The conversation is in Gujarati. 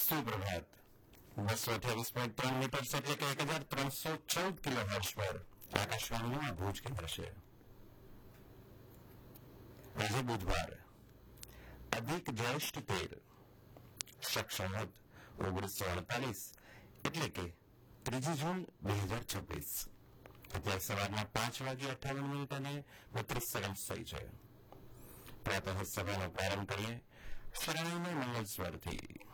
સુપ્રભાત 228.3 મીટર એટલે કે 1314 કિલોહર્ટ્ઝ પર આકાશવાણીનું ભુજ કેન્દ્ર છે. આજે બુધવાર અધિક જ્યેષ્ઠ 13 શક 1948 એટલે કે 3 જૂન 2026. અત્યારે સવારના 5:58 અને 32 સેકન્ડ થઈ છે. પ્રાતઃ સભાનો પ્રારંભ કરીએ શરણાઈના મંગલ સ્વરથી.